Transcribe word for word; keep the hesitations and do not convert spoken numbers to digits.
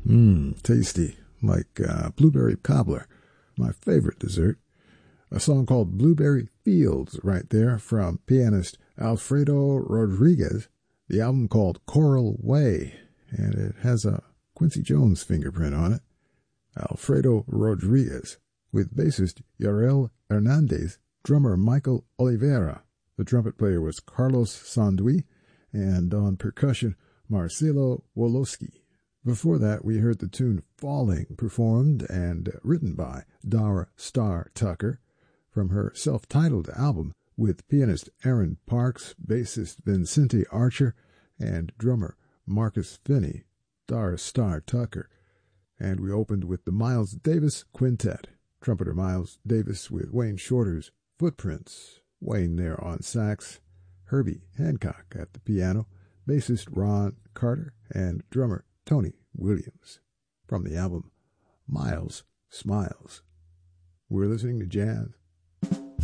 Mmm, tasty, like uh, blueberry cobbler, my favorite dessert. A song called Blueberry Fields right there from pianist Alfredo Rodriguez. The album called Coral Way, and it has a Quincy Jones fingerprint on it. Alfredo Rodriguez, with bassist Yarel Hernandez, drummer Michael Oliveira. The trumpet player was Carlos Sandui, and on percussion, Marcelo Woloski. Before that, we heard the tune Falling, performed and written by Dara Star Tucker from her self-titled album with pianist Aaron Parks, bassist Vincente Archer, and drummer Marcus Finney, Dara Star Tucker. And we opened with the Miles Davis Quintet, trumpeter Miles Davis with Wayne Shorter's Footprints, Wayne there on sax, Herbie Hancock at the piano, bassist Ron Carter, and drummer Tony Williams, from the album Miles Smiles. We're listening to jazz